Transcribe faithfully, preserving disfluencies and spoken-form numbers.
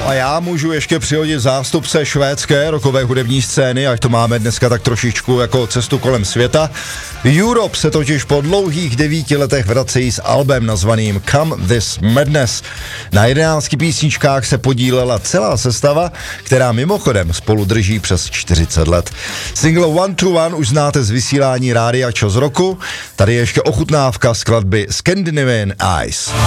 A já můžu ještě přihodit zástupce švédské rokové hudební scény, ať to máme dneska tak trošičku jako cestu kolem světa. Europe se totiž po dlouhých devíti letech vracejí s albem nazvaným Come This Madness. Na jedenácti písničkách se podílela celá sestava, která mimochodem spolu drží přes čtyřicet let. Single One to One už znáte z vysílání Rádia Čas roku. Tady je ještě ochutnávka skladby Scandinavian Eyes.